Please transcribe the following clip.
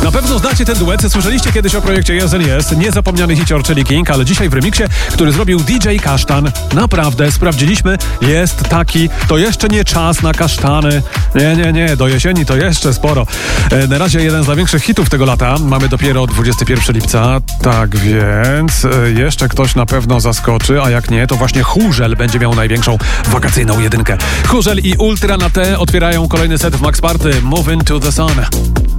Na pewno znacie ten duet, słyszeliście kiedyś o projekcie Yes and Yes, niezapomniany hicior Czyli King, ale dzisiaj w remiksie, który zrobił DJ Kasztan. Naprawdę, sprawdziliśmy, jest taki, to jeszcze nie czas na kasztany. Nie, do jesieni to jeszcze sporo. Na razie jeden z największych hitów tego lata, mamy dopiero 21 lipca, tak więc jeszcze ktoś na pewno zaskoczy, a jak nie, to właśnie Chórzel będzie miał największą wakacyjną jedynkę. Chórzel i Ultra na T otwierają kolejny set w Max Party, Move Into the Sun.